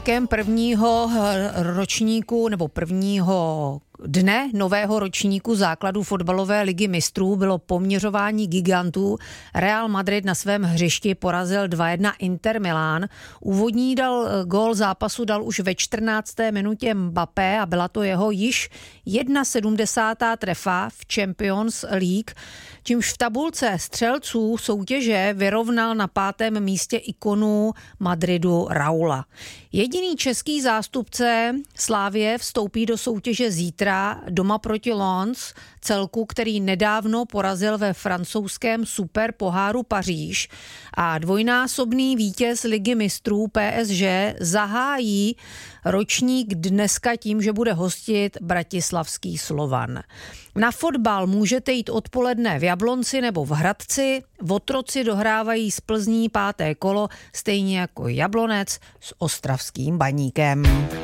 Prvního ročníku nebo prvního dne nového ročníku základů fotbalové ligy mistrů bylo poměřování gigantů. Real Madrid na svém hřišti porazil 2-1 Inter Milán. Úvodní gól zápasu dal už ve 14. minutě Mbappé a byla to jeho již 71. trefa v Champions League, čímž v tabulce střelců soutěže vyrovnal na 5. místě ikonu Madridu Raula. Jediný český zástupce Slavie vstoupí do soutěže zítra doma proti Lens, celku, který nedávno porazil ve francouzském superpoháru Paříž, a dvojnásobný vítěz ligy mistrů PSG zahájí ročník dneska tím, že bude hostit bratislavský Slovan. Na fotbal můžete jít odpoledne v Jablonci nebo v Hradci. Otroci dohrávají z Plzní 5. kolo, stejně jako Jablonec s ostravským Baníkem.